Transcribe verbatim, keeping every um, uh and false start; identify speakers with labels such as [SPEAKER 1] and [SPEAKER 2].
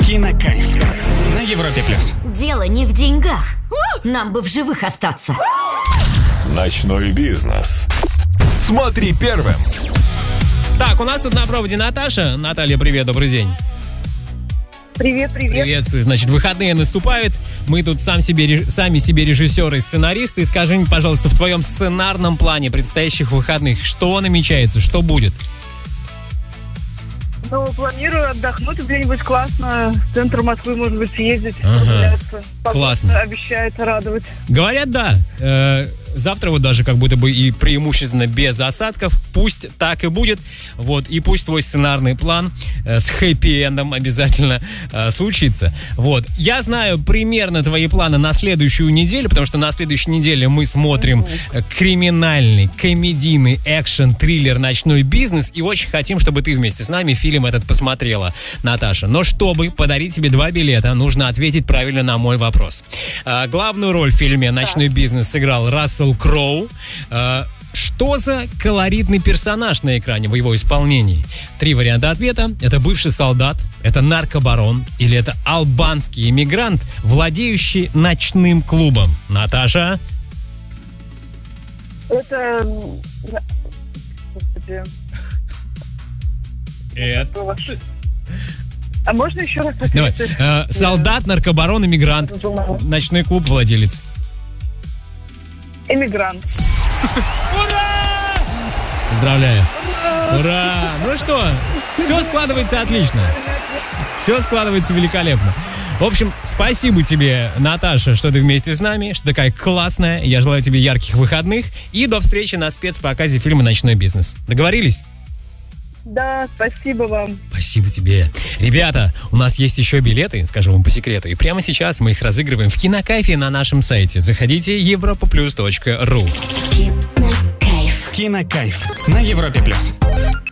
[SPEAKER 1] Кинокайф на Европе плюс.
[SPEAKER 2] Дело не в деньгах. Нам бы в живых остаться.
[SPEAKER 3] Ночной бизнес. Смотри первым.
[SPEAKER 4] Так, у нас тут на проводе Наташа. Наталья, привет, добрый день.
[SPEAKER 5] Привет, привет.
[SPEAKER 4] Приветствую. Значит, выходные наступают. Мы тут сам себе, реж- сами себе режиссеры и сценаристы. Скажи мне, пожалуйста, в твоем сценарном плане предстоящих выходных что намечается, что будет?
[SPEAKER 5] Ну, планирую отдохнуть где-нибудь классно. В центр Москвы, может быть, съездить,
[SPEAKER 4] Ага.
[SPEAKER 5] прогуляться. Погода
[SPEAKER 4] Классно.
[SPEAKER 5] обещает радовать.
[SPEAKER 4] Говорят, да. Э, завтра вот даже как будто бы и преимущественно без осадков. Пусть так и будет. Вот. И пусть твой сценарный план э, с хэппи-эндом обязательно э, случится. Вот. Я знаю примерно твои планы на следующую неделю, потому что на следующей неделе мы смотрим э, криминальный, комедийный экшен, триллер «Ночной бизнес». И очень хотим, чтобы ты вместе с нами фильм этот посмотрела, Наташа. Но чтобы подарить тебе два билета, нужно ответить правильно на мой вопрос. Э, главную роль в фильме «Ночной бизнес» сыграл Рассел Кроу. Э, Что за колоритный персонаж на экране в его исполнении? Три варианта ответа. Это бывший солдат, это наркобарон или это албанский иммигрант, владеющий ночным клубом. Наташа?
[SPEAKER 5] Это... Господи.
[SPEAKER 4] Это...
[SPEAKER 5] А можно еще раз
[SPEAKER 4] Давай.
[SPEAKER 5] ответить?
[SPEAKER 4] Э, солдат, наркобарон, иммигрант, ночной клуб, владелец.
[SPEAKER 5] Эмигрант.
[SPEAKER 4] Ура! Поздравляю. Ура! Ну что, все складывается отлично. Все складывается великолепно. В общем, спасибо тебе, Наташа, что ты вместе с нами, что такая классная. Я желаю тебе ярких выходных. И до встречи на спецпоказе фильма «Ночной бизнес». Договорились?
[SPEAKER 5] Да, спасибо вам.
[SPEAKER 4] Спасибо тебе. Ребята, у нас есть еще билеты, скажу вам по секрету. И прямо сейчас мы их разыгрываем в Кинокайфе на нашем сайте. Заходите европа плюс точка ру.
[SPEAKER 2] Кинокайф.
[SPEAKER 1] Кинокайф на Европе плюс.